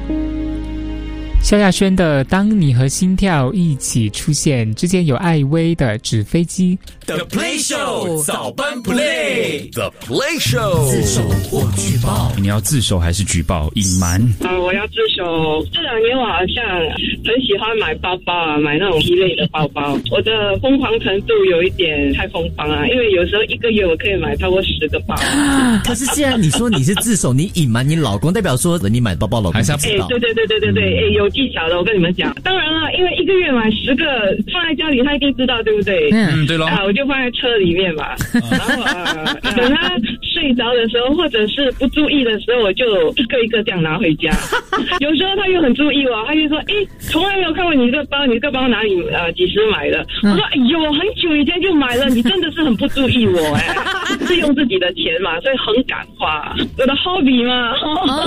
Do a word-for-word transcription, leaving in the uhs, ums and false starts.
萧亚轩的《当你和心跳一起出现》，之间有艾薇的《纸飞机》。 The Play Show 早班 Play The Play Show 自首或举报， 你要自首还是举报？隐瞒？ 啊、呃，我要自首。这两年我好像很喜欢买包包啊，买那种一类的包包。我的疯狂程度有一点太疯狂啊，因为有时候一个月我可以买超过十个包。 可是既然你说你是自首，你隐瞒你老公，代表说你买包包老公不知道。 哎，对对对对对对，哎，有技巧的，我跟你们讲。当然了，因为一个月买十个放在家里，他一定知道，对不对？ 嗯，对咯。 啊，我就放在车里面吧。然后啊，等他睡着的时候，或者是不注意的时候，我就一个一个这样拿回家。有时候他又很注意哦，他就说：“哎，从来没有看过你这个包，你这个包哪里呃几时买的？”我说：“哎呦，很久以前就买了，你真的是很不注意我哎，是用自己的钱嘛，所以很敢花，我的 hobby 嘛。”